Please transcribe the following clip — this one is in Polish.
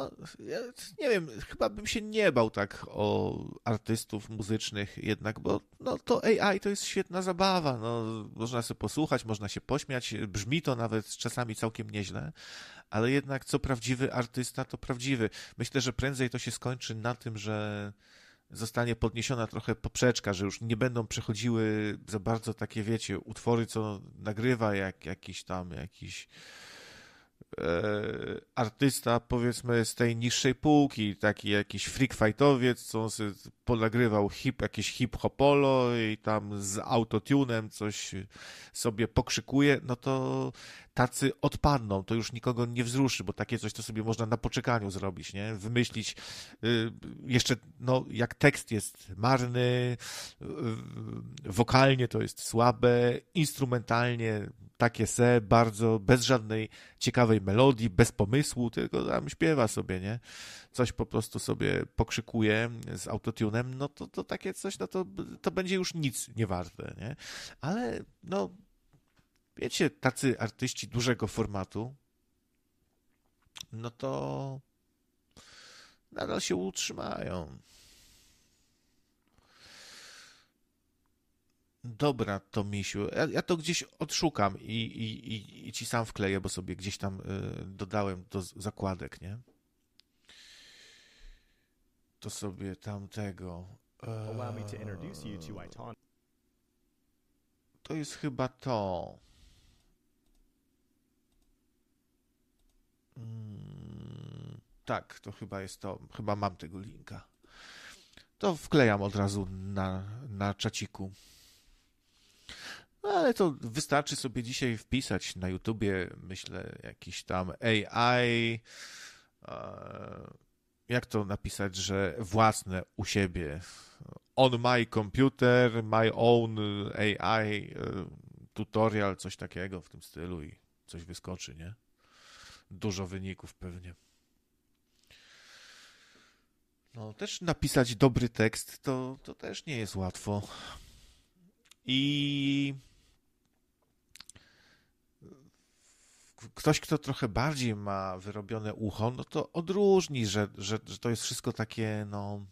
no, ja nie wiem, chyba bym się nie bał tak o artystów muzycznych jednak, bo no, to AI to jest świetna zabawa, no, można sobie posłuchać, można się pośmiać, brzmi to nawet czasami całkiem nieźle, ale jednak co prawdziwy artysta, to prawdziwy. Myślę, że prędzej to się skończy na tym, że zostanie podniesiona trochę poprzeczka, że już nie będą przechodziły za bardzo takie, wiecie, utwory, co nagrywa jakiś artysta, powiedzmy, z tej niższej półki, taki jakiś freak fightowiec, co on sobie ponagrywał jakieś hip-hopolo i tam z autotunem coś sobie pokrzykuje, no to tacy odpadną, to już nikogo nie wzruszy, bo takie coś to sobie można na poczekaniu zrobić, nie? Wymyślić jeszcze, no, jak tekst jest marny, wokalnie to jest słabe, instrumentalnie takie bardzo, bez żadnej ciekawej melodii, bez pomysłu, tylko tam śpiewa sobie, nie? Coś po prostu sobie pokrzykuje z autotunem, no to takie coś, no to będzie już nic nie warte, nie? Ale, no, wiecie, tacy artyści dużego formatu, no to nadal się utrzymają. Dobra, to misiu. Ja to gdzieś odszukam i ci sam wkleję, bo sobie gdzieś tam dodałem do zakładek, nie? To sobie tamtego. Allow me to introduce you to Iton. To jest chyba to. Tak, to chyba jest to. Chyba mam tego linka. To wklejam od razu na czaciku. No, ale to wystarczy sobie dzisiaj wpisać na YouTubie, myślę, jakiś tam AI. Jak to napisać, że własne u siebie. On my computer, my own AI tutorial, coś takiego w tym stylu i coś wyskoczy, nie? Dużo wyników pewnie. No, też napisać dobry tekst to też nie jest łatwo. I ktoś, kto trochę bardziej ma wyrobione ucho, no to odróżni, że to jest wszystko takie, no,